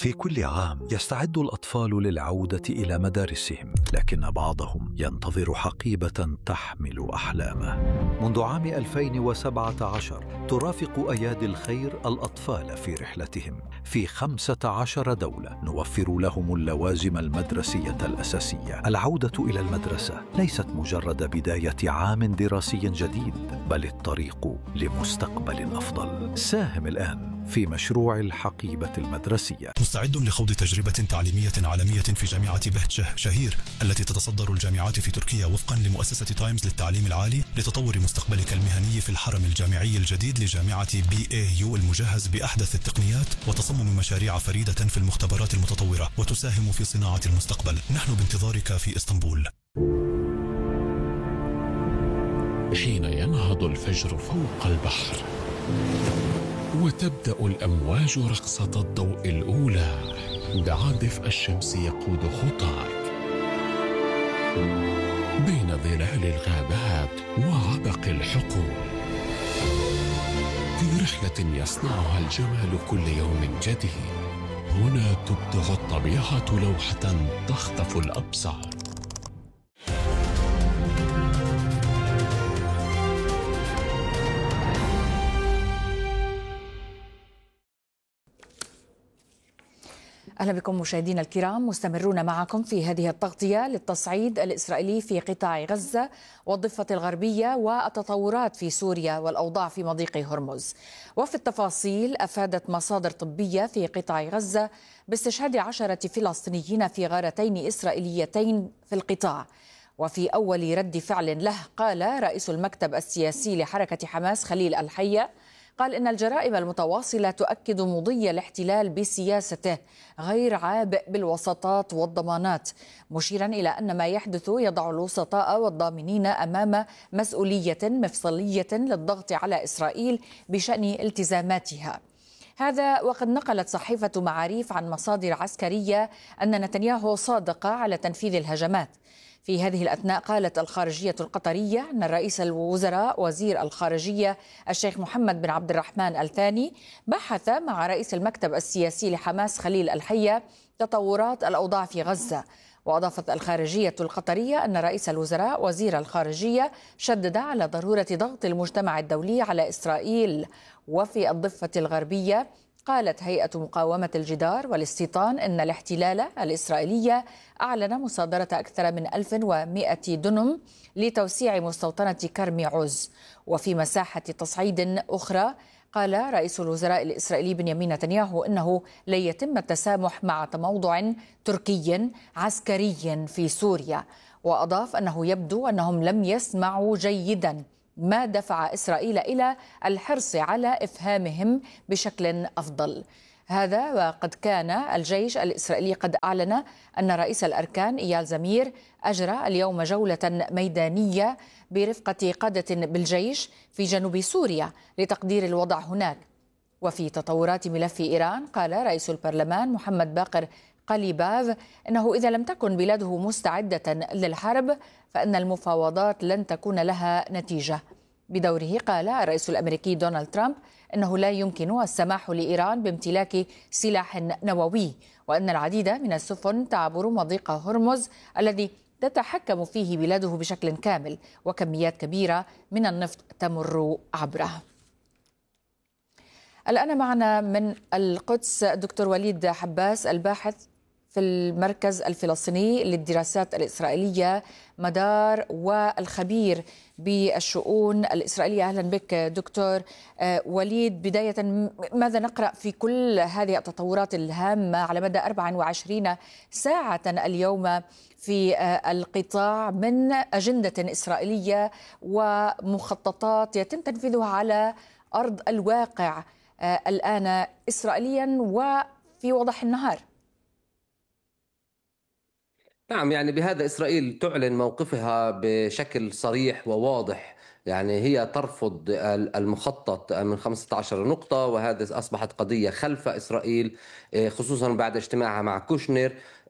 في كل عام يستعد الأطفال للعودة إلى مدارسهم، لكن بعضهم ينتظر حقيبة تحمل أحلامه. منذ عام 2017 ترافق أيادي الخير الأطفال في رحلتهم في 15 دولة، نوفر لهم اللوازم المدرسية الأساسية. العودة إلى المدرسة ليست مجرد بداية عام دراسي جديد، بل الطريق لمستقبل أفضل. ساهم الآن في مشروع الحقيبة المدرسية. مستعد لخوض تجربة تعليمية عالمية في جامعة بهت شهير التي تتصدر الجامعات في تركيا وفقا لمؤسسة تايمز للتعليم العالي، لتطور مستقبلك المهني في الحرم الجامعي الجديد لجامعة BAU المجهز بأحدث التقنيات، وتصمم مشاريع فريدة في المختبرات المتطورة، وتساهم في صناعة المستقبل. نحن بانتظارك في إسطنبول. حين ينهض الفجر فوق البحر وتبدأ الأمواج رقصة الضوء الأولى، دعا دفء الشمس يقود خطاك بين ظلال الغابات وعبق الحقول، في رحلة يصنعها الجمال كل يوم جديد. هنا تبدع الطبيعة لوحة تخطف الأبصار. أهلا بكم مشاهدينا الكرام، مستمرون معكم في هذه التغطية للتصعيد الإسرائيلي في قطاع غزة والضفة الغربية والتطورات في سوريا والأوضاع في مضيق هرمز. وفي التفاصيل، أفادت مصادر طبية في قطاع غزة باستشهاد 10 فلسطينيين في غارتين إسرائيليتين في القطاع. وفي أول رد فعل له، قال رئيس المكتب السياسي لحركة حماس خليل الحية، قال إن الجرائم المتواصلة تؤكد مضي الاحتلال بسياسته غير عابئ بالوساطات والضمانات، مشيرا إلى أن ما يحدث يضع الوسطاء والضامنين أمام مسؤولية مفصلية للضغط على إسرائيل بشأن التزاماتها. هذا وقد نقلت صحيفة معاريف عن مصادر عسكرية أن نتنياهو صادق على تنفيذ الهجمات. في هذه الأثناء قالت الخارجية القطرية أن رئيس الوزراء وزير الخارجية الشيخ محمد بن عبد الرحمن الثاني بحث مع رئيس المكتب السياسي لحماس خليل الحية تطورات الأوضاع في غزة. وأضافت الخارجية القطرية أن رئيس الوزراء وزير الخارجية شدد على ضرورة ضغط المجتمع الدولي على إسرائيل. وفي الضفة الغربية، قالت هيئة مقاومة الجدار والاستيطان إن الاحتلال الإسرائيلي أعلن مصادرة أكثر من 1100 دنم لتوسيع مستوطنة كرم عز. وفي مساحة تصعيد أخرى، قال رئيس الوزراء الإسرائيلي بنيامين نتنياهو إنه لن يتم التسامح مع تموضع تركي عسكري في سوريا. وأضاف أنه يبدو أنهم لم يسمعوا جيدا ما دفع إسرائيل إلى الحرص على إفهامهم بشكل أفضل. هذا وقد كان الجيش الإسرائيلي قد أعلن أن رئيس الأركان إيال زمير أجرى اليوم جولة ميدانية برفقة قادة بالجيش في جنوب سوريا لتقدير الوضع هناك. وفي تطورات ملف إيران، قال رئيس البرلمان محمد باقر قليباف إنه إذا لم تكن بلاده مستعدة للحرب فإن المفاوضات لن تكون لها نتيجة. بدوره، قال الرئيس الأمريكي دونالد ترامب إنه لا يمكن السماح لإيران بامتلاك سلاح نووي، وأن العديد من السفن تعبر مضيق هرمز الذي تتحكم فيه بلاده بشكل كامل، وكميات كبيرة من النفط تمر عبره. الآن معنا من القدس الدكتور وليد حباس، الباحث في المركز الفلسطيني للدراسات الإسرائيلية مدار والخبير بالشؤون الإسرائيلية. أهلا بك دكتور وليد. بداية، ماذا نقرأ في كل هذه التطورات الهامة على مدى 24 ساعة اليوم في القطاع من أجندة إسرائيلية ومخططات يتم تنفيذها على أرض الواقع الآن إسرائيليا وفي وضح النهار؟ نعم، يعني بهذا إسرائيل تعلن موقفها بشكل صريح وواضح. يعني هي ترفض المخطط من 15 نقطة، وهذا أصبحت قضية خلف إسرائيل، خصوصا بعد اجتماعها مع كوشنر.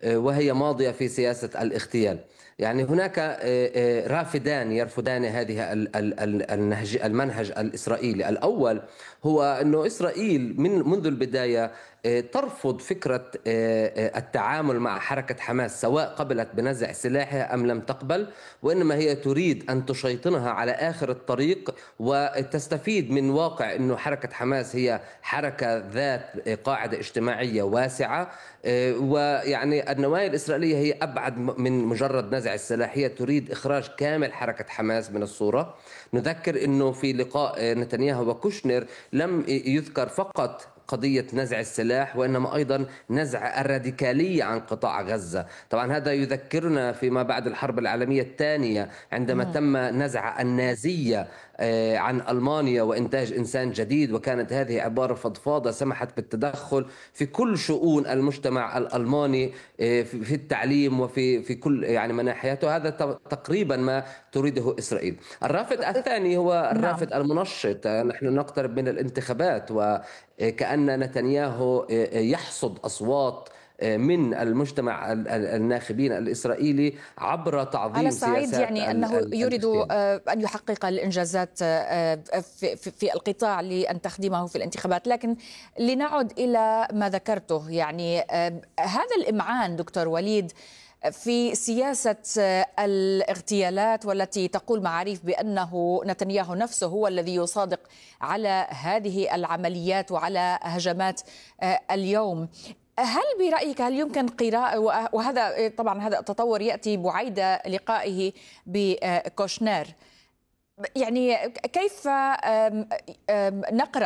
وهي ماضية في سياسة الاغتيال. يعني هناك رافدان يرفضان هذه المنهج الإسرائيلي. الأول هو أنه إسرائيل منذ البداية ترفض فكرة التعامل مع حركة حماس، سواء قبلت بنزع سلاحها أم لم تقبل، وإنما هي تريد أن تشيطنها على آخر الطريق وتستفيد من واقع أنه حركة حماس هي حركة ذات قاعدة اجتماعية واسعة. ويعني النوايا الإسرائيلية هي أبعد من مجرد نزع السلاح، هي تريد إخراج كامل حركة حماس من الصورة. نذكر أنه في لقاء نتنياهو وكوشنر لم يذكر فقط قضية نزع السلاح، وإنما أيضا نزع الراديكالية عن قطاع غزة. طبعا هذا يذكرنا فيما بعد الحرب العالمية الثانية عندما تم نزع النازية عن ألمانيا وإنتاج إنسان جديد، وكانت هذه عبارة فضفاضة سمحت بالتدخل في كل شؤون المجتمع الألماني في التعليم وفي كل يعني مناحياته. هذا تقريبا ما تريده إسرائيل. الرافد الثاني هو الرافد المنشط. نحن نقترب من الانتخابات، وكأن نتنياهو يحصد أصوات من المجتمع الناخبين الإسرائيلي عبر تعظيم على الصعيد سياسات يعني أنه يريد أن يحقق الإنجازات في القطاع لأن تخدمه في الانتخابات. لكن لنعد إلى ما ذكرته، يعني هذا الإمعان دكتور وليد في سياسة الاغتيالات، والتي تقول معاريف بأنه نتنياهو نفسه هو الذي يصادق على هذه العمليات وعلى هجمات اليوم. هل برأيك يمكن قراءة، وهذا طبعا هذا التطور يأتي بعيد لقائه بكوشنر، يعني كيف نقرأ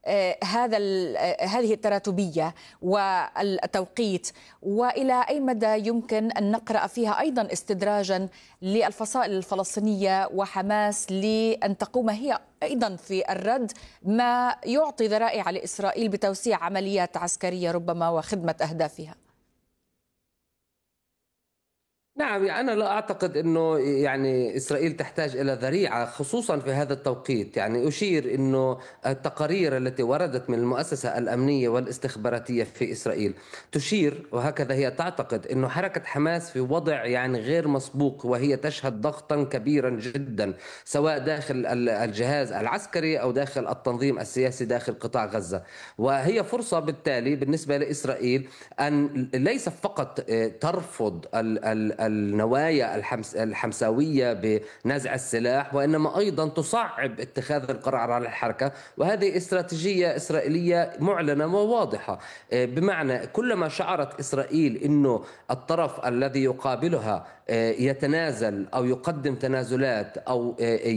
هذه التراتبية والتوقيت، وإلى أي مدى يمكن أن نقرأ فيها أيضا استدراجا للفصائل الفلسطينية وحماس لأن تقوم هي أيضا في الرد، ما يعطي ذرائع لإسرائيل بتوسيع عمليات عسكرية ربما وخدمة أهدافها؟ نعم، يعني أنا لا أعتقد أنه يعني إسرائيل تحتاج إلى ذريعة خصوصا في هذا التوقيت. يعني أشير أنه التقارير التي وردت من المؤسسة الأمنية والاستخباراتية في إسرائيل تشير، وهكذا هي تعتقد، أنه حركة حماس في وضع يعني غير مسبوق، وهي تشهد ضغطا كبيرا جدا سواء داخل الجهاز العسكري أو داخل التنظيم السياسي داخل قطاع غزة. وهي فرصة بالتالي بالنسبة لإسرائيل أن ليس فقط ترفض النوايا الحمساوية بنزع السلاح، وإنما أيضا تصعب اتخاذ القرار على الحركة. وهذه استراتيجية إسرائيلية معلنة وواضحة، بمعنى كلما شعرت إسرائيل أنه الطرف الذي يقابلها يتنازل أو يقدم تنازلات أو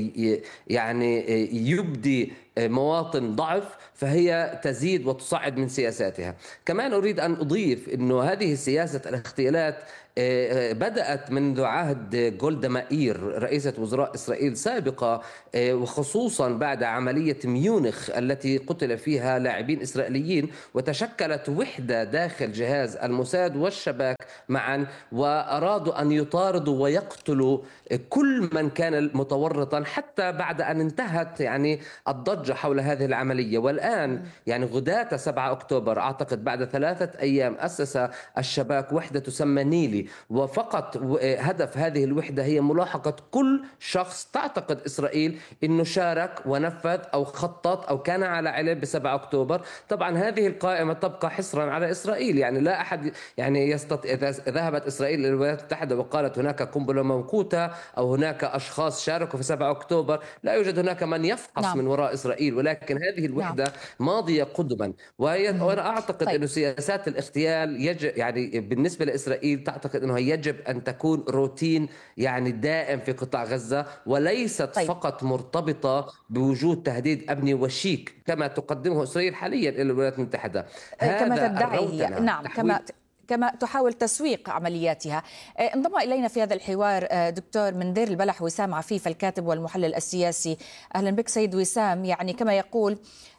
يعني يبدي مواطن ضعف، فهي تزيد وتصعد من سياساتها. كمان أريد أن أضيف أنه هذه سياسة الاغتيالات بدأت منذ عهد جولدا مائير رئيسة وزراء إسرائيل سابقة، وخصوصا بعد عملية ميونخ التي قتل فيها لاعبين إسرائيليين، وتشكلت وحدة داخل جهاز الموساد والشباك معا، وأرادوا أن يطاردوا ويقتلوا كل من كان متورطا حتى بعد أن انتهت يعني الضجة حول هذه العملية. والآن يعني غداة 7 أكتوبر أعتقد بعد 3 أيام أسس الشباك وحدة تسمى نيلي، وفقط هدف هذه الوحدة هي ملاحقة كل شخص تعتقد إسرائيل أنه شارك ونفذ أو خطط أو كان على علم ب7 أكتوبر. طبعا هذه القائمة تبقى حصرا على إسرائيل، يعني لا أحد يعني يستطيع. إذا ذهبت إسرائيل للولايات المتحدة وقالت هناك قنبلة موقوتة أو هناك أشخاص شاركوا في 7 أكتوبر، لا يوجد هناك من يفحص من وراء إسرائيل، ولكن هذه الوحدة ماضية قدما. وأنا أعتقد أن سياسات الاغتيال يجب يعني بالنسبة لإسرائيل تعتقد أنه يجب أن تكون روتين يعني دائم في قطاع غزة، وليست فقط مرتبطة بوجود تهديد أمني وشيك كما تقدمه إسرائيل حاليا إلى الولايات المتحدة. كما تدعي، نعم، كما تحاول تسويق عملياتها. انضم إلينا في هذا الحوار دكتور من دير البلح وسام عفيف، الكاتب والمحلل السياسي. أهلا بك سيد وسام. يعني كما يقول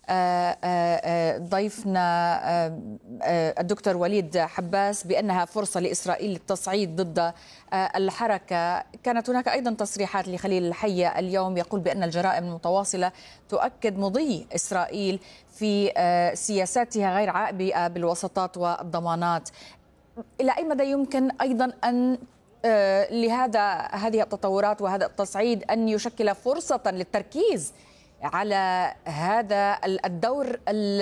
ضيفنا الدكتور وليد حباس بأنها فرصة لإسرائيل للتصعيد ضد الحركة، كانت هناك أيضا تصريحات لخليل الحية اليوم يقول بأن الجرائم المتواصلة تؤكد مضي إسرائيل في سياساتها غير عابئة بالوساطات والضمانات. إلى أي مدى يمكن أيضا أن هذه التطورات وهذا التصعيد أن يشكل فرصة للتركيز على هذا الدور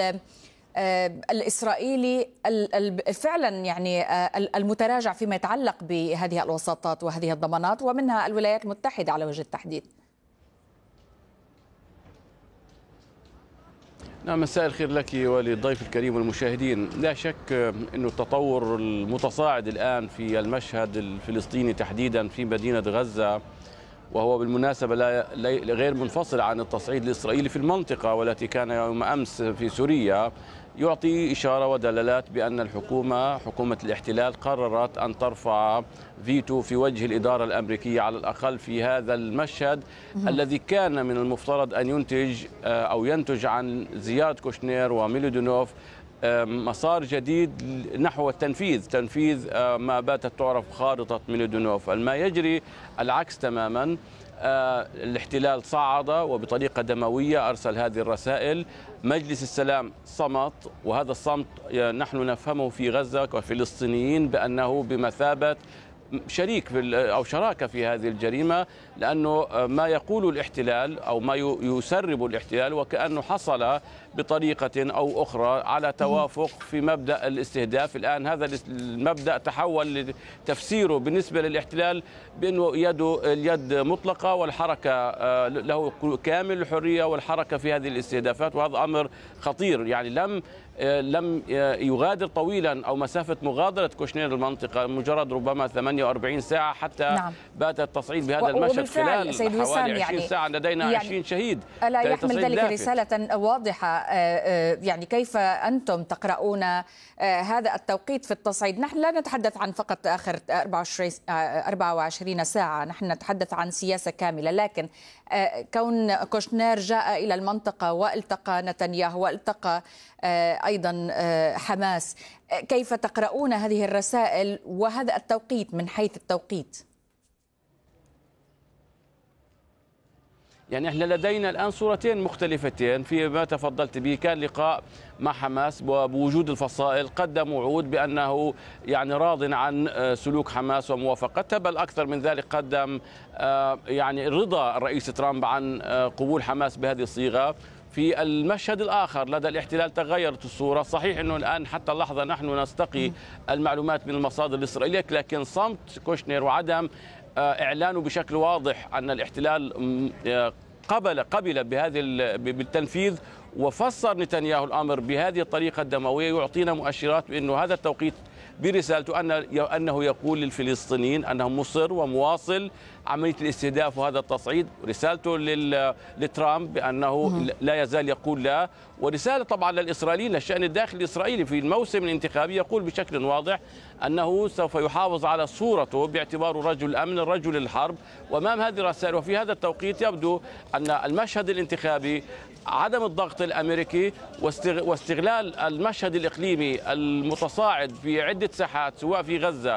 الإسرائيلي فعلا يعني المتراجع فيما يتعلق بهذه الوساطات وهذه الضمانات، ومنها الولايات المتحدة على وجه التحديد؟ نعم، مساء الخير لك وللضيف الكريم والمشاهدين. لا شك أن التطور المتصاعد الآن في المشهد الفلسطيني تحديدا في مدينة غزة، وهو بالمناسبة غير منفصل عن التصعيد الإسرائيلي في المنطقة والتي كان يوم أمس في سوريا، يعطي إشارة ودلالات بأن حكومة الاحتلال قررت أن ترفع فيتو في وجه الإدارة الأمريكية على الأقل في هذا المشهد الذي كان من المفترض أن ينتج عن زيارة كوشنير وميلودينوف مسار جديد نحو تنفيذ ما باتت تعرف خارطة ميلودينوف. ما يجري العكس تماما. الاحتلال صعد وبطريقة دموية أرسل هذه الرسائل، مجلس السلام صمت، وهذا الصمت نحن نفهمه في غزة كفلسطينيين بأنه بمثابة شريك أو شراكة في هذه الجريمة، لأنه ما يقول الاحتلال أو ما يسرب الاحتلال وكأنه حصل بطريقة أو أخرى على توافق في مبدأ الاستهداف. الآن هذا المبدأ تحول لتفسيره بالنسبة للاحتلال بأنه اليد مطلقة والحركة له كامل الحرية والحركة في هذه الاستهدافات، وهذا أمر خطير. يعني لم يغادر طويلا أو مسافة مغادرة كوشنير المنطقة مجرد ربما 48 ساعة حتى بات التصعيد بهذا المشهد خلال حوالي 20 ساعة لدينا 20 شهيد. ألا يحمل ذلك رسالة واضحة؟ يعني كيف أنتم تقرؤون هذا التوقيت في التصعيد؟ نحن لا نتحدث عن فقط آخر 24 ساعة، نحن نتحدث عن سياسة كاملة، لكن كون كوشنير جاء إلى المنطقة والتقى نتنياهو والتقى أيضا حماس، كيف تقرؤون هذه الرسائل وهذا التوقيت من حيث التوقيت؟ يعني احنا لدينا الآن صورتين مختلفتين فيما تفضلت به. كان لقاء مع حماس وبوجود الفصائل قدم وعود بأنه يعني راض عن سلوك حماس وموافقتها، بل أكثر من ذلك قدم يعني رضا الرئيس ترامب عن قبول حماس بهذه الصيغة. في المشهد الآخر لدى الاحتلال تغيرت الصورة. صحيح أنه الآن حتى اللحظة نحن نستقي المعلومات من المصادر الإسرائيلية، لكن صمت كوشنير وعدم إعلانه بشكل واضح أن الاحتلال قبل بالتنفيذ وفسر نتنياهو الأمر بهذه الطريقة الدموية، يعطينا مؤشرات بأنه هذا التوقيت برسالته أنه يقول للفلسطينيين أنه مصر ومواصل عملية الاستهداف وهذا التصعيد. رسالته لترامب بأنه لا يزال يقول لا، ورسالة طبعا للإسرائيليين للشأن الداخلي الإسرائيلي في الموسم الانتخابي يقول بشكل واضح أنه سوف يحافظ على صورته باعتباره رجل الأمن رجل الحرب. وأمام هذه الرسائل وفي هذا التوقيت يبدو أن المشهد الانتخابي عدم الضغط الأمريكي واستغلال المشهد الإقليمي المتصاعد في عدة ساحات سواء في غزة